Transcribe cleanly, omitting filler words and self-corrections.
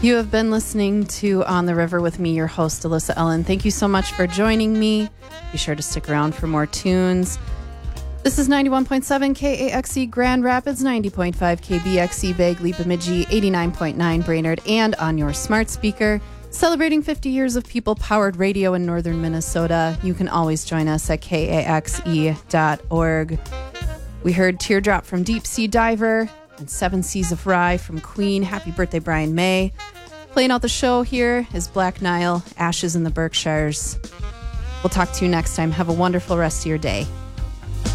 You have been listening to On the River with me, your host, Alyssa Ellen. Thank you so much for joining me. Be sure to stick around for more tunes. This is 91.7 KAXE Grand Rapids, 90.5 KBXE Bagley, Bemidji, 89.9 Brainerd, and on your smart speaker. Celebrating 50 years of people-powered radio in northern Minnesota. You can always join us at KAXE.org. We heard Teardrop from Deep Sea Diver and Seven Seas of Rye from Queen. Happy birthday, Brian May. Playing out the show here is Black Nile, Ashes in the Berkshires. We'll talk to you next time. Have a wonderful rest of your day.